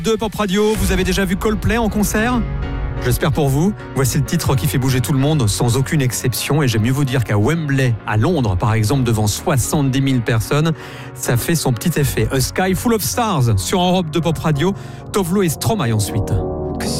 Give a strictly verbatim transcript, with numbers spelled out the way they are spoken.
De Pop Radio, vous avez déjà vu Coldplay en concert ? J'espère pour vous. Voici le titre qui fait bouger tout le monde sans aucune exception. Et j'aime mieux vous dire qu'à Wembley, à Londres, par exemple, devant soixante-dix mille personnes, ça fait son petit effet. A Sky Full of Stars sur Europe deux Pop Radio. Tovlo et Stromae ensuite.